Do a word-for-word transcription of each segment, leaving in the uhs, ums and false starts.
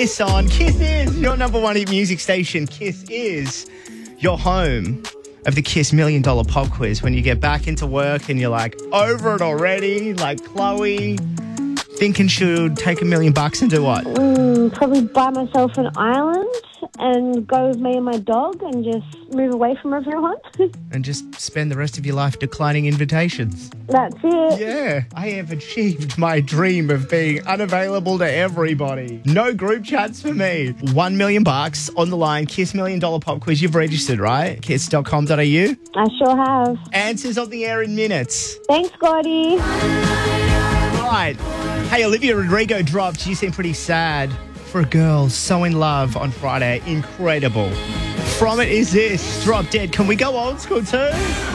Kiss on. Kiss is your number one hit music station. Kiss is your home of the Kiss Million Dollar Pop Quiz. When you get back into work and you're like, over it already, like Chloe, thinking she'll take a million bucks and do what? Mm, probably buy myself an island and go with me and my dog and just move away from everyone. And just spend the rest of your life declining invitations. That's it. Yeah, I have achieved my dream of being unavailable to everybody. No group chats for me. One million bucks on the line. Kiss Million Dollar Pop Quiz. You've registered, right? kiss dot com dot a u. I sure have. Answers on the air in minutes. Thanks, Gordy. Right. Hey, Olivia Rodrigo dropped. You seem pretty sad for a girl so in love on Friday. Incredible. From it is this. Drop Dead. Can we go old school too?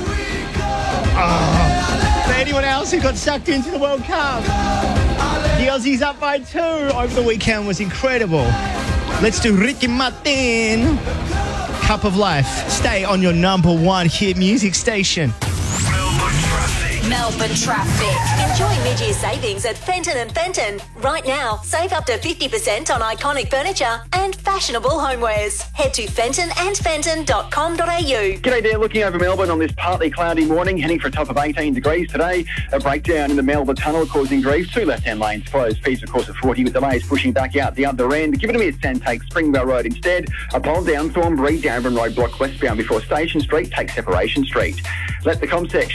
Oh. For anyone else who got sucked into the World Cup, the Aussies up by two over the weekend was incredible. Let's do Ricky Martin. Cup of Life. Stay on your number one hit music station. Melbourne traffic. Enjoy mid-year savings at Fenton and Fenton. Right now, save up to fifty percent on iconic furniture and fashionable homewares. Head to fenton and fenton dot com dot a u. G'day there, looking over Melbourne on this partly cloudy morning, heading for a top of eighteen degrees today. A breakdown in the Melbourne Tunnel causing grief. Two left-hand lanes closed. Speeds, of course, at forty with delays pushing back out the other end. Give it a miss and take Springvale Road instead. A pole down, Thornbury, Darwin Road block westbound before Station Street. Take Separation Street. Let the Comsec